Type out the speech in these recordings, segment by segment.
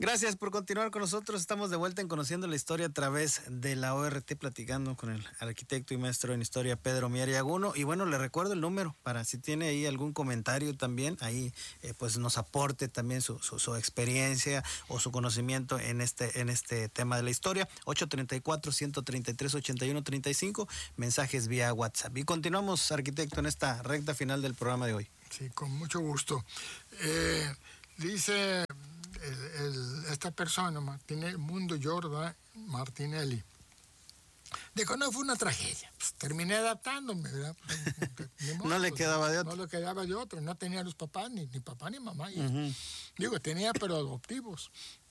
Gracias por continuar con nosotros. Estamos de vuelta en Conociendo la Historia a través de la ORT, platicando con el arquitecto y maestro en historia Pedro Mier Yaguno. Y bueno, le recuerdo el número para si tiene ahí algún comentario también, ahí pues nos aporte también su experiencia o su conocimiento en este tema de la historia. 834-133-8135, mensajes vía WhatsApp. Y continuamos, arquitecto, en esta recta final del programa de hoy. Sí, con mucho gusto. Dice esta persona, Mundo Jorda Martinelli, dijo, no, fue una tragedia. Pues, terminé adaptándome, ¿verdad? No le quedaba de otro. No le quedaba de otro. No tenía los papás, ni papá ni mamá. Digo, tenía, pero adoptivos.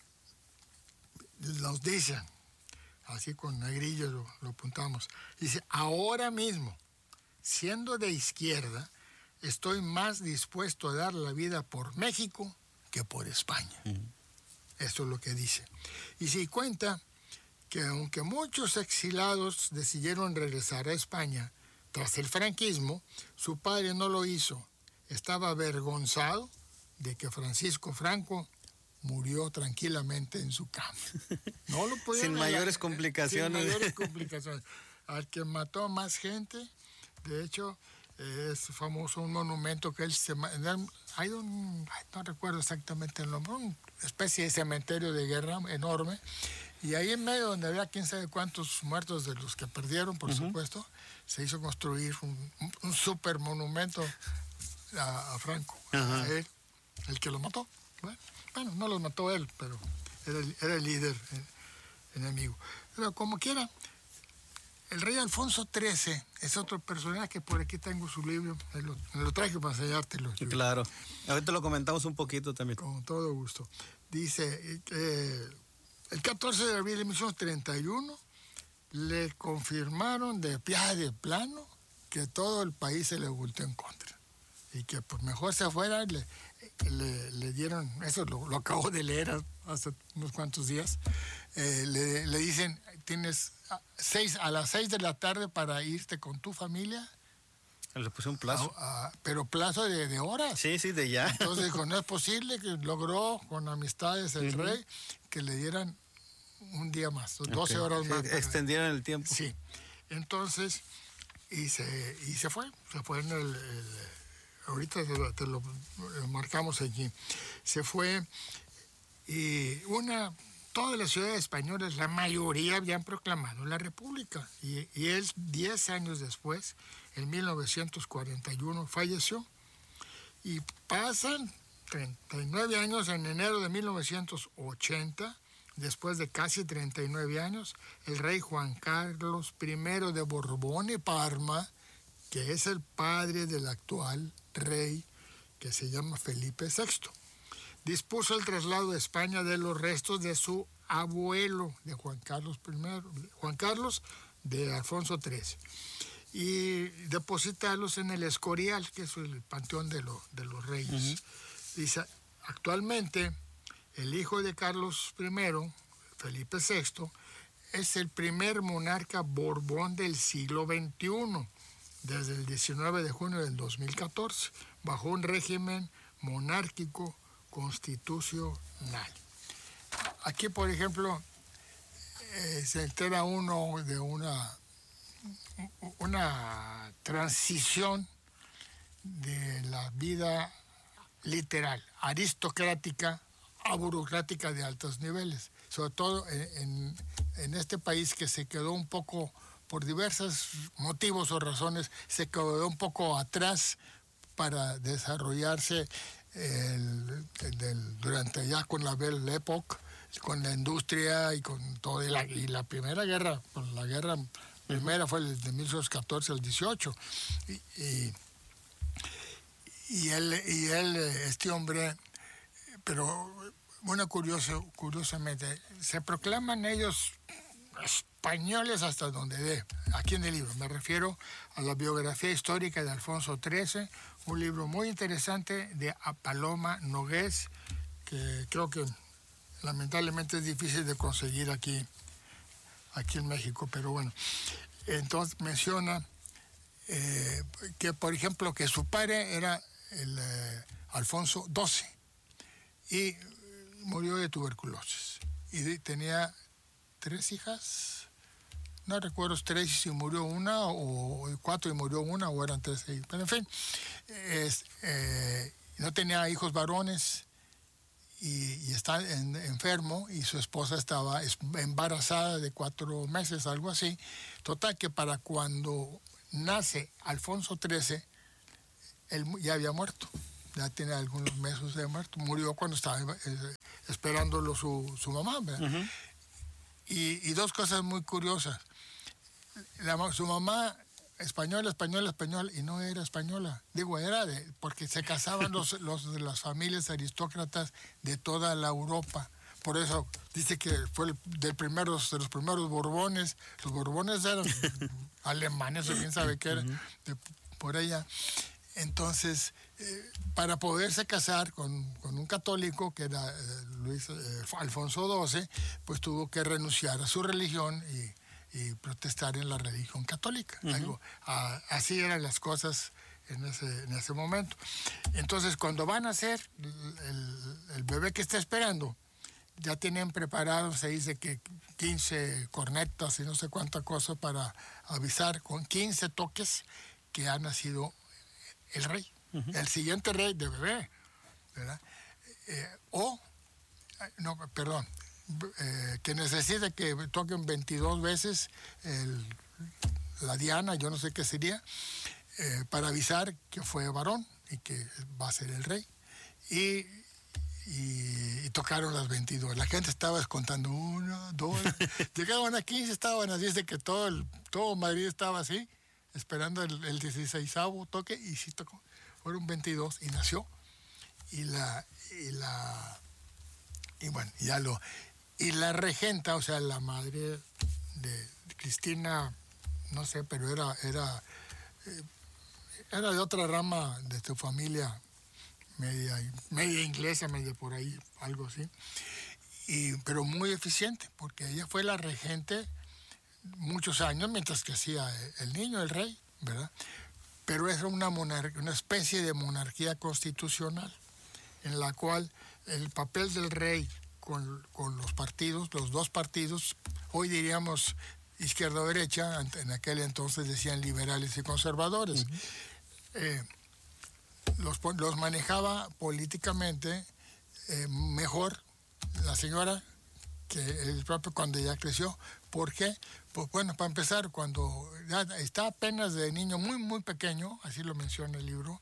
Nos dicen, así con negrillos lo apuntamos. Dice, ahora mismo, siendo de izquierda, estoy más dispuesto a dar la vida por México que por España. Esto es lo que dice. Y se cuenta que aunque muchos exilados decidieron regresar a España tras el franquismo, su padre no lo hizo. Estaba avergonzado de que Francisco Franco murió tranquilamente en su cama. No lo podía Sin mayores complicaciones. Sin mayores complicaciones. Al que mató más gente, de hecho, es famoso un monumento que él hay no recuerdo exactamente el nombre, una especie de cementerio de guerra enorme, y ahí en medio, donde había quién sabe cuántos muertos de los que perdieron, por supuesto, se hizo construir un super monumento a Franco, a él, el que lo mató. Bueno, no lo mató él, pero era el líder enemigo. Pero como quiera, el rey Alfonso XIII es otro personaje. Por aquí tengo su libro, me lo traje para enseñártelo. Claro, ahorita lo comentamos un poquito también. Con todo gusto. Dice, el 14 de abril de 1931 le confirmaron de plano que todo el país se le volteó en contra. Y que por mejor se fuera, le dieron, eso lo acabo de leer hace unos cuantos días, le dicen, tienes a las 6 de la tarde para irte con tu familia. Le puse un plazo. Pero plazo de horas. Sí, de ya. Entonces dijo, no es posible, que logró con amistades el rey que le dieran un día más, 12 horas más. Extendieron el tiempo. Sí. Entonces, y se fue en ahorita te lo marcamos aquí. Se fue y todas las ciudades españolas, la mayoría habían proclamado la República. Y él, 10 años después, en 1941, falleció. Y pasan 39 años, en enero de 1980, después de casi 39 años, el rey Juan Carlos I de Borbón y Parma, que es el padre del actual rey, que se llama Felipe VI, dispuso el traslado a España de los restos de su abuelo, de Juan Carlos de Alfonso XIII, y depositarlos en el Escorial, que es el panteón de los reyes. Dice, actualmente el hijo de Carlos I, Felipe VI, es el primer monarca Borbón del siglo XXI, desde el 19 de junio del 2014, bajo un régimen monárquico constitucional. Aquí, por ejemplo, se entera uno de una transición de la vida literal, aristocrática a burocrática de altos niveles, sobre todo en este país que se quedó un poco, por diversos motivos o razones, se quedó un poco atrás para desarrollarse durante ya con la Belle Époque, con la industria y con todo, y la primera guerra, pues la guerra primera fue de 1814 al 18, y él, este hombre, pero bueno, curiosamente, se proclaman ellos españoles hasta donde dé. Aquí en el libro me refiero a la biografía histórica de Alfonso XIII, un libro muy interesante de Paloma Nogués, que creo que lamentablemente es difícil de conseguir aquí en México, pero bueno. Entonces menciona que, por ejemplo, que su padre era el Alfonso XII, y murió de tuberculosis. Y tenía 3 hijas, no recuerdo 3 si murió una, o 4 y murió una, o eran 3. Pero en fin, no tenía hijos varones y está enfermo, y su esposa estaba embarazada de 4 meses, algo así. Total que para cuando nace Alfonso XIII, él ya había muerto. Ya tiene algunos meses de muerto. Murió cuando estaba esperándolo su mamá, ¿verdad? Uh-huh. Y 2 cosas muy curiosas. Su mamá, española, y no era española. Digo, era porque se casaban de las familias aristócratas de toda la Europa. Por eso dice que fue de los primeros Borbones. Los Borbones eran alemanes, o quién sabe qué era, por ella. Entonces, para poderse casar con un católico, que era Alfonso XII, pues tuvo que renunciar a su religión y protestar en la religión católica. Uh-huh. Así eran las cosas en ese momento. Entonces, cuando van a nacer el bebé que está esperando, ya tienen preparado, se dice que 15 cornetas y no sé cuánta cosa para avisar con 15 toques que ha nacido el rey, uh-huh, el siguiente rey de bebé, ¿verdad? Que necesita que toquen 22 veces la diana, yo no sé qué sería, para avisar que fue varón y que va a ser el rey. Y tocaron las 22. La gente estaba contando 1, 2, llegaban a 15, estaban así, de que todo Madrid estaba así, esperando el 16º toque, y sí tocó. Fueron 22 y nació. Y la regenta, o sea, la madre de Cristina, no sé, pero era de otra rama de su familia, media inglesa, media por ahí, algo así. Pero muy eficiente, porque ella fue la regente muchos años mientras que hacía el niño, el rey, ¿verdad? Pero era una especie de monarquía constitucional, en la cual el papel del rey con los partidos, los 2 partidos, hoy diríamos izquierda o derecha, en aquel entonces decían liberales y conservadores, uh-huh, los manejaba políticamente mejor la señora que el propio cuando ya creció. ¿Por qué? Pues bueno, para empezar, cuando ya está apenas de niño muy, muy pequeño, así lo menciona el libro,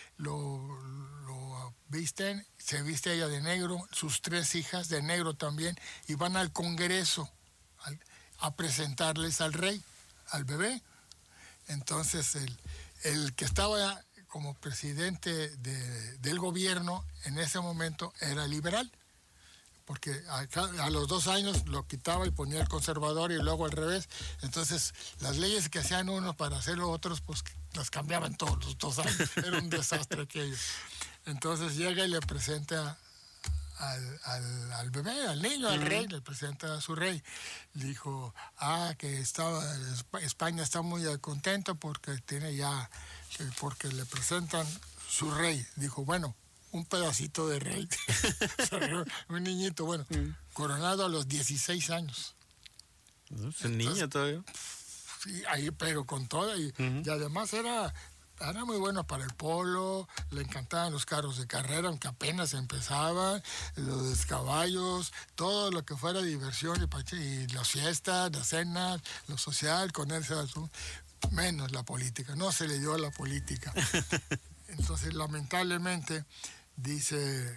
se viste ella de negro, sus 3 hijas de negro también, y van al Congreso a presentarles al rey, al bebé. Entonces, el que estaba como presidente del gobierno en ese momento era liberal, porque a los 2 años lo quitaba y ponía el conservador, y luego al revés. Entonces, las leyes que hacían unos para hacerlo otros, pues las cambiaban todos los 2 años. Era un desastre aquello. Entonces llega y le presenta al bebé, al niño, al rey, le presenta a su rey. Le dijo, que España está muy contento porque le presentan su rey. Dijo, bueno, un pedacito de rey. Un niñito, bueno, coronado a los 16 años. Es un niño todavía. Sí, ahí, pero con todo. Y además era muy bueno para el polo, le encantaban los carros de carrera, aunque apenas empezaban, los caballos, todo lo que fuera diversión y las fiestas, las cenas, lo social, con él, menos la política. No se le dio a la política. Entonces, lamentablemente, dice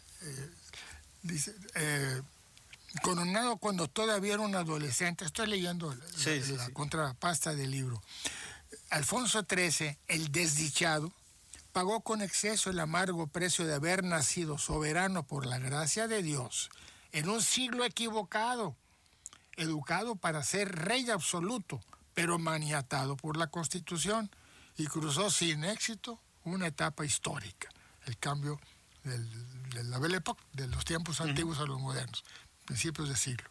coronado cuando todavía era un adolescente. Estoy leyendo la contrapasta del libro. Alfonso XIII, el desdichado, pagó con exceso el amargo precio de haber nacido soberano por la gracia de Dios en un siglo equivocado, educado para ser rey absoluto, pero maniatado por la Constitución, y cruzó sin éxito una etapa histórica, el cambio de la Belle Époque, de los tiempos antiguos a los modernos, principios de siglo.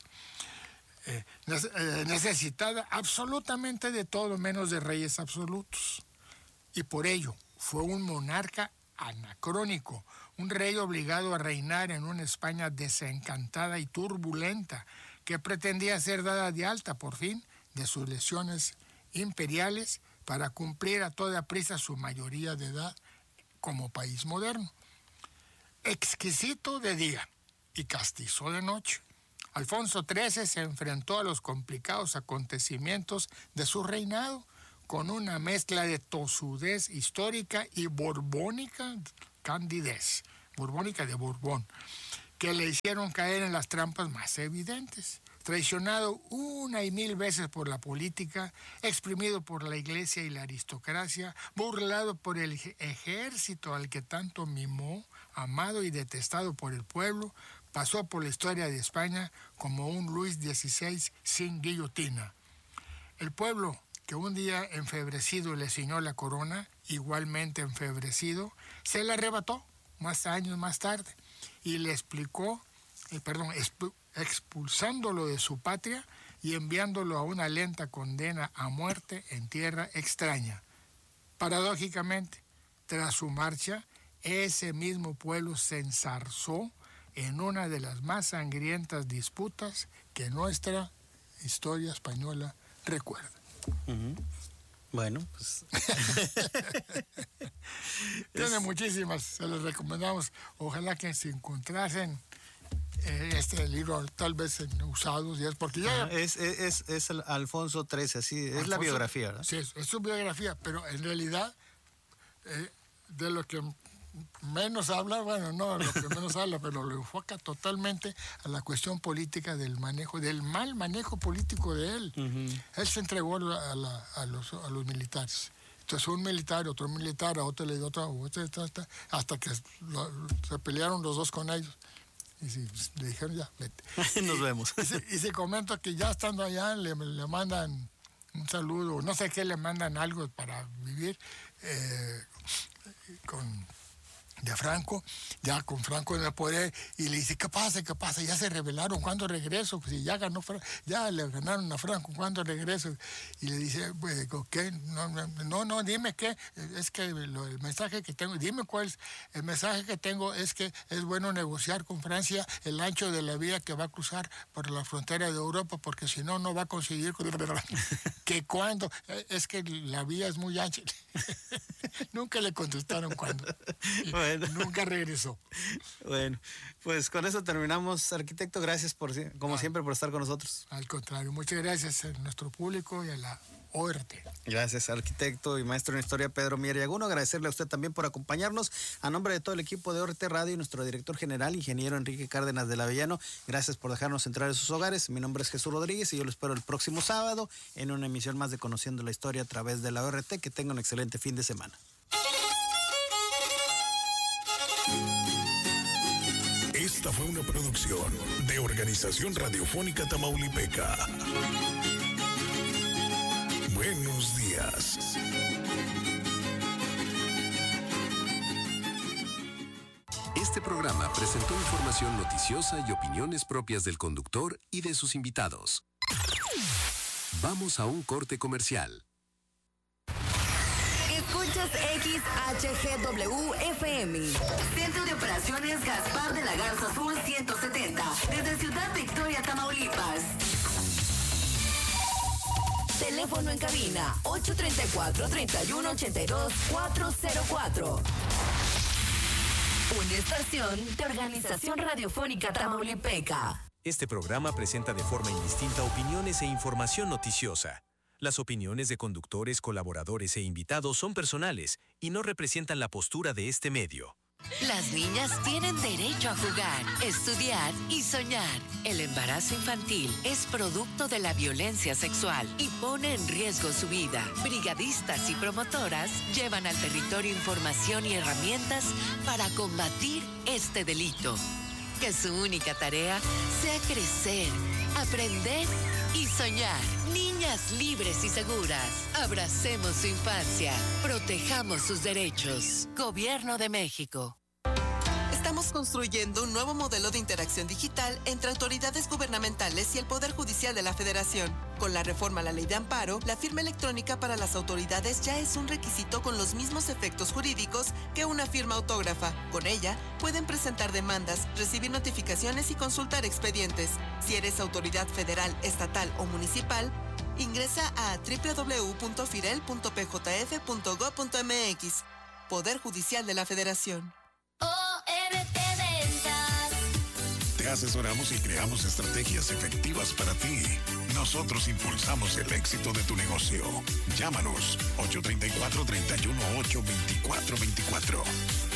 Necesitada absolutamente de todo menos de reyes absolutos. Y por ello fue un monarca anacrónico, un rey obligado a reinar en una España desencantada y turbulenta, que pretendía ser dada de alta por fin de sus lesiones imperiales para cumplir a toda prisa su mayoría de edad como país moderno. Exquisito de día y castizo de noche, Alfonso XIII se enfrentó a los complicados acontecimientos de su reinado con una mezcla de tosudez histórica y borbónica candidez, borbónica de Borbón, que le hicieron caer en las trampas más evidentes. Traicionado una y mil veces por la política, exprimido por la iglesia y la aristocracia, burlado por el ejército al que tanto mimó, amado y detestado por el pueblo, pasó por la historia de España como un Luis XVI sin guillotina. El pueblo, que un día enfebrecido le ciñó la corona, igualmente enfebrecido, se la arrebató más años más tarde y le expulsándolo de su patria y enviándolo a una lenta condena a muerte en tierra extraña. Paradójicamente, tras su marcha, ese mismo pueblo se ensarzó en una de las más sangrientas disputas que nuestra historia española recuerda. Uh-huh. Bueno, pues... Tiene muchísimas, se les recomendamos. Ojalá que se encontrasen este libro, tal vez en usados, y es porque ya... es el Alfonso XIII, así, es Alfonso, la biografía, ¿verdad? Sí, es su biografía, pero en realidad, de lo que menos habla, bueno, no lo que menos habla, pero lo enfoca totalmente a la cuestión política del mal manejo político de él. Uh-huh. Él se entregó a los militares. Entonces un militar, otro militar, a otro le dio otro, hasta que se pelearon los dos con ellos. Y le dijeron, ya, vete. Nos vemos. Y se comenta que ya estando allá le mandan un saludo, no sé qué, le mandan algo para vivir de Franco, ya con Franco en el poder, y le dice, ¿qué pasa? Ya se rebelaron, ¿cuándo regreso? Pues si ya le ganaron a Franco, ¿cuándo regreso? Y le dice, pues, ¿qué? No, dime qué, es que el mensaje que tengo, dime cuál es, el mensaje que tengo es que es bueno negociar con Francia el ancho de la vía que va a cruzar por la frontera de Europa, porque si no, no va a conseguir que cuándo, es que la vía es muy ancha. Nunca le contestaron cuándo. Bueno. Nunca regresó. Bueno, pues con eso terminamos, arquitecto. Gracias como siempre por estar con nosotros. Al contrario, muchas gracias a nuestro público y a la ORT. Gracias, arquitecto y maestro en historia Pedro Mier y Aguno. Agradecerle a usted también por acompañarnos. A nombre de todo el equipo de ORT Radio y nuestro director general, ingeniero Enrique Cárdenas del Avellano, gracias por dejarnos entrar en sus hogares. Mi nombre es Jesús Rodríguez y yo lo espero el próximo sábado en una emisión más de Conociendo la Historia a través de la ORT. Que tenga un excelente fin de semana. Esta fue una producción de Organización Radiofónica Tamaulipeca. Buenos días. Este programa presentó información noticiosa y opiniones propias del conductor y de sus invitados. Vamos a un corte comercial. Escuchas XHGW-FM. Centro de Operaciones Gaspar de la Garza Azul 170. Desde Ciudad Victoria, Tamaulipas. Teléfono en cabina 834-3182-404. Una estación de Organización Radiofónica Tamaulipeca. Este programa presenta de forma indistinta opiniones e información noticiosa. Las opiniones de conductores, colaboradores e invitados son personales y no representan la postura de este medio. Las niñas tienen derecho a jugar, estudiar y soñar. El embarazo infantil es producto de la violencia sexual y pone en riesgo su vida. Brigadistas y promotoras llevan al territorio información y herramientas para combatir este delito. Que su única tarea sea crecer, aprender y soñar. Niñas libres y seguras. Abracemos su infancia. Protejamos sus derechos. Gobierno de México. Estamos construyendo un nuevo modelo de interacción digital entre autoridades gubernamentales y el Poder Judicial de la Federación. Con la reforma a la Ley de Amparo, la firma electrónica para las autoridades ya es un requisito con los mismos efectos jurídicos que una firma autógrafa. Con ella, pueden presentar demandas, recibir notificaciones y consultar expedientes. Si eres autoridad federal, estatal o municipal, ingresa a www.firel.pjf.gov.mx. Poder Judicial de la Federación. ORT Ventas. Te asesoramos y creamos estrategias efectivas para ti. Nosotros impulsamos el éxito de tu negocio. Llámanos 834-318-2424.